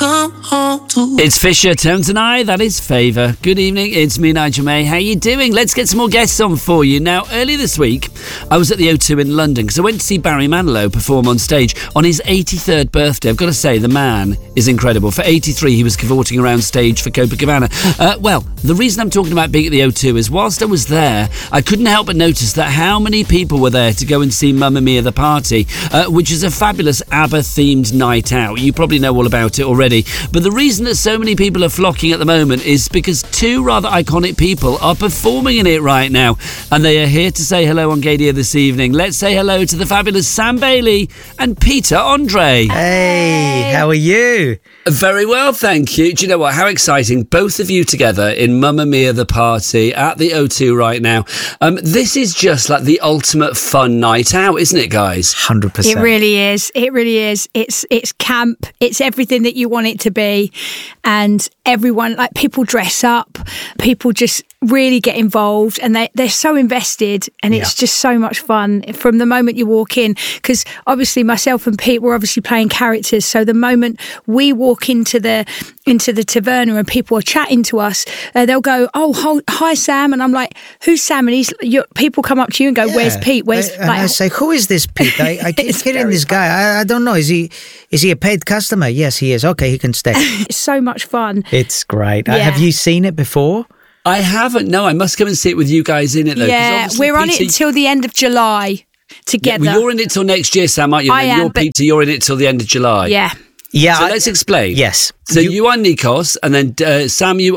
come home to. It's Fisher, Tones and I, that is Favour. Good evening, it's me, Nigel May. How you doing? Let's get some more guests on for you. Now, earlier this week, I was at the O2 in London because I went to see Barry Manilow perform on stage on his 83rd birthday. I've got to say, the man is incredible. For 83, he was cavorting around stage for Copacabana. Well, the reason I'm talking about being at the O2 is whilst I was there, I couldn't help but notice that how many people were there to go and see Mamma Mia the Party, which is a fabulous ABBA-themed night out. You probably know all about it already. But the reason that so many people are flocking at the moment is because two rather iconic people are performing in it right now. And they are here to say hello on Gadia this evening. Let's say hello to the fabulous Sam Bailey and Peter Andre. Hey, how are you? Very well, thank you. Do you know what? How exciting. Both of you together in Mamma Mia the Party at the O2 right now. This is just like the ultimate fun night out, isn't it, guys? 100%. It really is. It really is. It's camp. It's everything that you want it to be. And everyone, like, people dress up. People just really get involved and they're so invested, and it's just so much fun from the moment you walk in, because obviously myself and Pete were obviously playing characters, so the moment we walk into the taverna and people are chatting to us, they'll go, "Oh, hi Sam," and I'm like, "Who's Sam?" And people come up to you and go, "Where's Pete? Where's?" I say, "Who is this Pete? I keep hearing this guy. I don't know. Is he a paid customer?" "Yes, he is." "Okay, he can stay." It's so much fun. It's great. Yeah. Have you seen it before? I haven't. No, I must come and see it with you guys in it, though. Yeah, we're on it until the end of July together. Yeah, well, you're in it till next year, Sam, aren't you? I am, Peter, you're in it till the end of July. Yeah. Yeah. So let's explain. Yes. So you are Nikos, and then Sam, you